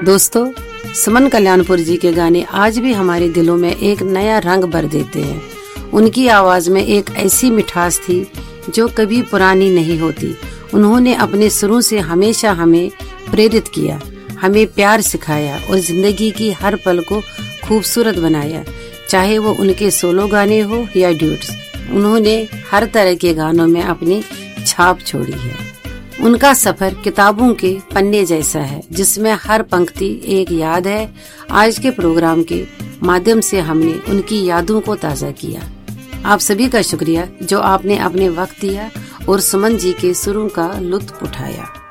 दोस्तों, सुमन कल्याणपुर जी के गाने आज भी हमारे दिलों में एक नया रंग भर देते हैं। उनकी आवाज में एक ऐसी मिठास थी जो कभी पुरानी नहीं होती। उन्होंने अपने सुरों से हमेशा हमें प्रेरित किया, हमें प्यार सिखाया और जिंदगी की हर पल को खूबसूरत बनाया। चाहे वो उनके सोलो गाने हो या ड्यूट्स, उन्होंने हर तरह के गानों में अपनी छाप छोड़ी है। उनका सफर किताबों के पन्ने जैसा है, जिसमें हर पंक्ति एक याद है। आज के प्रोग्राम के माध्यम से हमने उनकी यादों को ताज़ा किया। आप सभी का शुक्रिया जो आपने अपने वक्त दिया और सुमन जी के सुरों का लुत्फ उठाया।